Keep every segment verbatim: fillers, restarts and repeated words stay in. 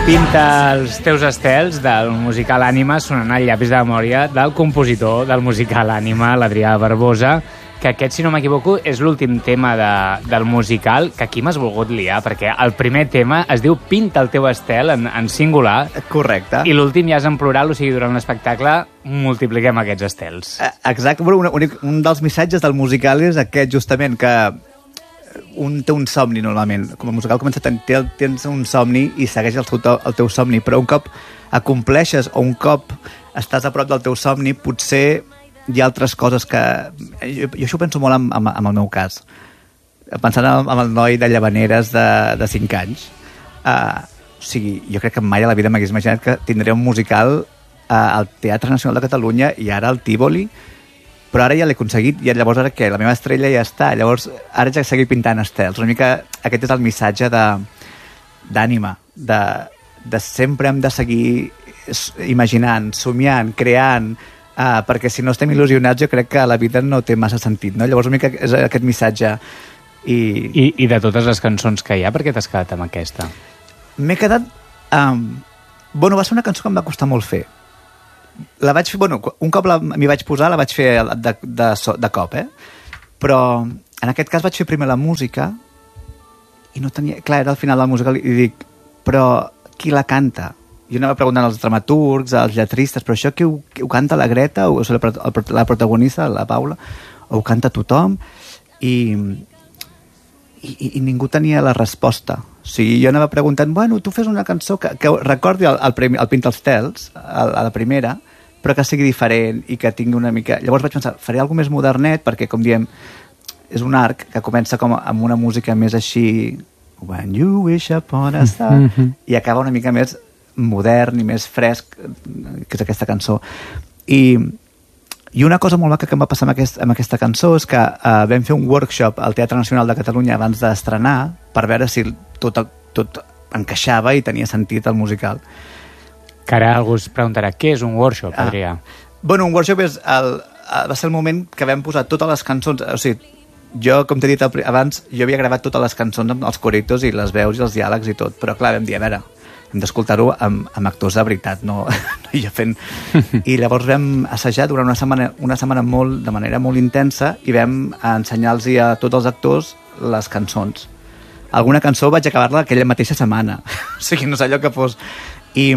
Pinta els teus estels del musical Ànima sonant al llapis de memòria del compositor del musical Ànima, l'Adrià Barbosa, que aquest, si no m'equivoco, és l'últim tema de, del musical, que aquí m'has volgut liar, perquè el primer tema es diu Pinta el teu estel, en, en singular. Correcte. I l'últim ja és en plural, o sigui, durant l'espectacle multipliquem aquests estels. Exacte. Bueno, un, un dels missatges del musical és aquest, justament, que un té un somni, normalment. Com a musical comença a tenir, tens un somni i segueix el teu, el teu somni, però un cop acompleixes o un cop estàs a prop del teu somni, potser hi ha altres coses que... Jo, jo això ho penso molt en, en, en el meu cas. Pensant en, en el noi de Llavaneres de, de cinc anys. Uh, o sigui, jo crec que mai a la vida m'hagués imaginat que tindria un musical uh, al Teatre Nacional de Catalunya i ara al Tívoli, però ara ja l'he aconseguit i llavors ara què? La meva estrella ja està, llavors ara ja seguir pintant estels. Una mica aquest és el missatge de d'ànima, de, de sempre hem de seguir imaginant, somiant, creant, uh, perquè si no estem il·lusionats jo crec que la vida no té massa sentit, no? Llavors una mica és aquest missatge. I, I, i de totes les cançons que hi ha, per què t'has quedat amb aquesta? M'he quedat... Um, bueno, va ser una cançó que em va costar molt fer. La vaig fer, bueno, un cop m'hi vaig posar la vaig fer de, de, de cop, eh? Però en aquest cas vaig fer primer la música i no tenia... Clar, era al final del musical i dic, però qui la canta? Jo anava preguntant als dramaturgs, als lletristes, però això qui ho, qui ho canta la Greta o la protagonista, la Paula, o ho canta tothom? I, i, i ningú tenia la resposta. O sigui, jo anava preguntant, bueno, tu fes una cançó que, que recordi el, el, premi, el Pinta els Tels, a, a la primera, però que sigui diferent i que tingui una mica... Llavors vaig pensar, faré alguna més modernet, perquè, com diem, és un arc que comença com amb una música més així... When you wish upon a star... Mm-hmm. I acaba una mica més modern i més fresc, que és aquesta cançó. I, i una cosa molt maca que em va passar amb, aquest, amb aquesta cançó és que uh, vam fer un workshop al Teatre Nacional de Catalunya abans d'estrenar per veure si tot, tot encaixava i tenia sentit el musical. Que ara algú es preguntarà, què és un workshop, Adrià? Ah. Bueno, un workshop és el, va ser el moment que vam posar totes les cançons, o sigui, jo, com t'he dit abans, jo havia gravat totes les cançons amb els coritos i les veus i els diàlegs i tot, però clar, vam dir, a veure, hem d'escoltar-ho amb, amb actors de veritat, no, no jo fent... I llavors vam assajar durant una setmana, una setmana molt, de manera molt intensa i vam ensenyar-los a tots els actors les cançons. Alguna cançó vaig acabar-la aquella mateixa setmana, o sigui, no sé allò que fos... I,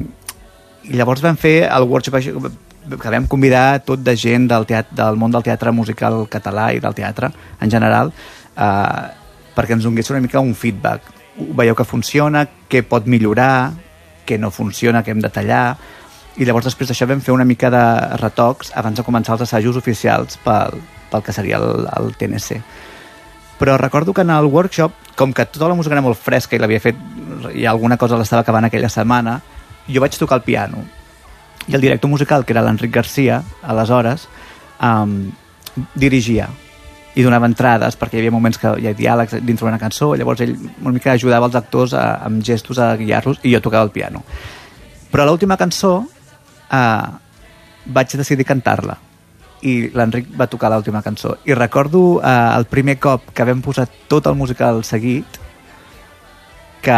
i llavors vam fer el workshop que vam convidar tot de gent del, teatre, del món del teatre musical català i del teatre en general eh, perquè ens donés una mica un feedback. Veieu que funciona, què pot millorar, què no funciona, què hem de tallar, i llavors després d'això vam fer una mica de retocs abans de començar els assajos oficials pel, pel que seria el, el T N C. Però recordo que en el workshop, com que tota la música era molt fresca i l'havia fet, i alguna cosa l'estava acabant aquella setmana, jo vaig tocar el piano i el director musical, que era l'Enric Garcia, aleshores, um, dirigia i donava entrades, perquè hi havia moments que hi ha diàlegs dintre una cançó, llavors ell una mica ajudava els actors a, amb gestos a guiar-los i jo tocava el piano. Però l'última cançó uh, vaig decidir cantar-la i l'Enric va tocar l'última cançó. I recordo uh, el primer cop que vam posar tot el musical seguit que...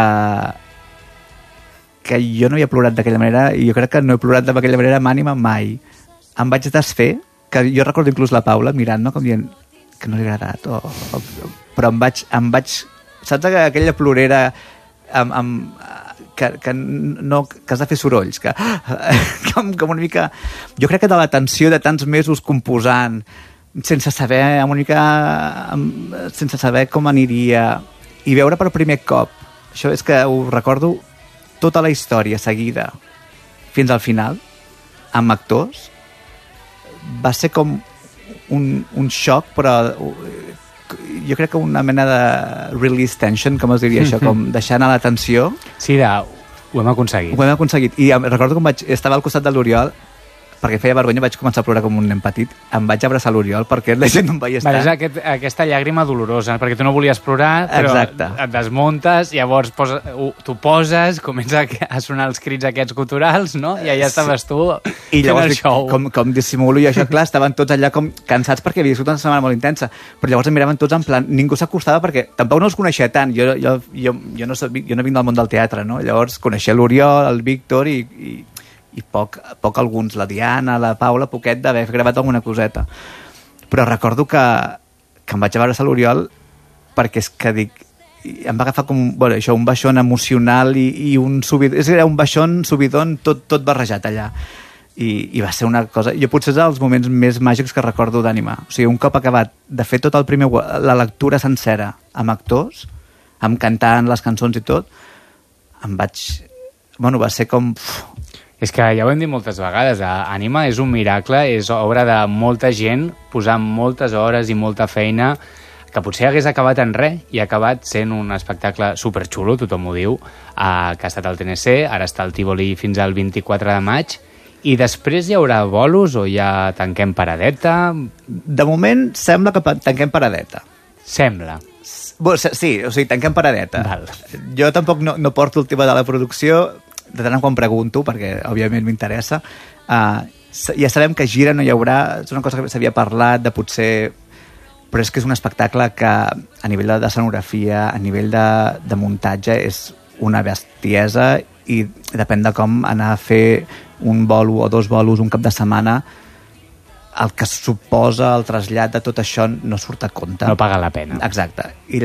que jo no havia plorat d'aquella manera i jo crec que no he plorat d'aquella manera amb ànima mai. Em vaig desfer, que jo recordo inclús la Paula mirant, no? Com dient que no li ha agradat o, o, però em vaig, em vaig saps aquella plorera amb, amb, que, que, no, que has de fer sorolls que, com, com una mica jo crec que de la tensió de tants mesos composant sense saber una mica sense saber com aniria i veure per primer cop, això és que ho recordo tota la història seguida fins al final amb actors va ser com un, un xoc, però jo crec que una mena de release tension, com es diria això, com deixar anar la tensió. Sí, de, ho hem aconseguit. Ho hem aconseguit. I recordo com vaig, estava al costat de l'Oriol perquè feia vergonya, vaig començar a plorar com un nen petit, em vaig abraçar l'Oriol perquè la gent no em veies vale, tant. És aquest, aquesta llàgrima dolorosa, perquè tu no volies plorar, però Exacte. et desmuntes, llavors posa, t'ho poses, comença a sonar els crits aquests guturals, no? I allà estaves tu I fent llavors, el show. com, com dissimulo jo això, clar, estaven tots allà com cansats perquè havia sigut una setmana molt intensa, però llavors em miraven tots en plan, ningú s'acostava perquè tampoc no els coneixia tant, jo, jo, jo, jo, no, soc, jo no vinc del món del teatre, no? Llavors coneixia l'Oriol, el Víctor i, i, i poc, poc alguns, la Diana, la Paula, poquet d'haver gravat alguna coseta. Però recordo que, que em vaig abraçar l'Oriol perquè és que dic, em va agafar com bueno, això, un baixón emocional i, i un subidon, és era un baixón, subidon, tot, tot barrejat allà. I, i va ser una cosa... Jo potser és els moments més màgics que recordo d'Ànima. O sigui, un cop acabat de fer tot el primer... la lectura sencera amb actors, amb cantant les cançons i tot, em vaig... Bueno, va ser com... Uf. És que ja ho hem dit moltes vegades, Ànima és un miracle, és obra de molta gent, posant moltes hores i molta feina, que potser hagués acabat en res i ha acabat sent un espectacle superxulo, tothom ho diu, eh, que ha estat al T N C, ara està al Tívoli fins al vint-i-quatre de maig, i després hi haurà bolos o ja tanquem paradeta? De moment sembla que tanquem paradeta. Sembla. Bueno, sí, o sigui, tanquem paradeta. Val. Jo tampoc no, no porto el tema de la producció, de tant en quan pregunto, perquè òbviament m'interessa. Uh, ja sabem que gira no hi haurà, és una cosa que s'havia parlat de potser... Però és que és un espectacle que a nivell de, de escenografia, a nivell de, de muntatge, és una bestiesa i depèn de com anar a fer un bolo o dos bolos un cap de setmana, el que suposa el trasllat de tot això no surt a compte. No paga la pena. Exacte. I